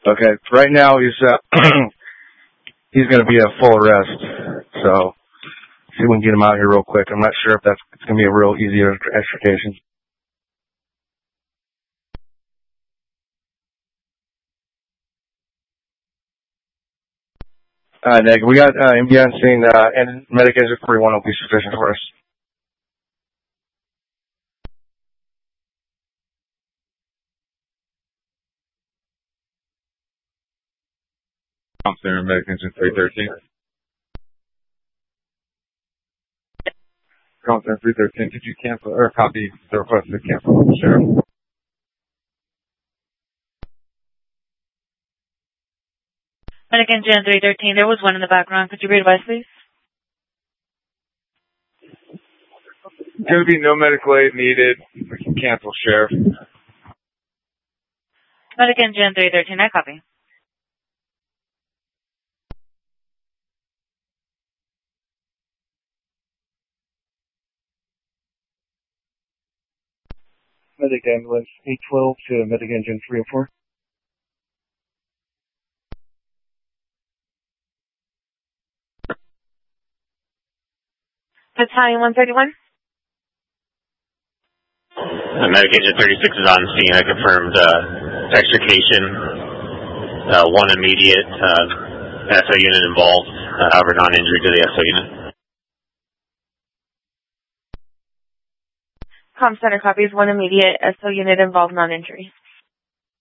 Okay. Right now he's he's going to be a full arrest. So see if we can get him out here real quick. I'm not sure if it's going to be a real easy extrication. Negative. We got MD on scene, and medic engine 41 will be sufficient for us. Center, medic engine 313. Center 313, could you cancel or copy the request to cancel the sheriff? Medic engine 313, there was one in the background. Could you read advice, please? Going to be no medical aid needed. We can cancel, Sheriff. Medic engine 313, I copy. Medic ambulance 812 to medic engine 304. Battalion 131. Medic engine 36 is on scene. I confirmed extrication. One immediate SO unit involved. However, non-injury to the SO unit. Comm center copies. One immediate SO unit involved, non-injury.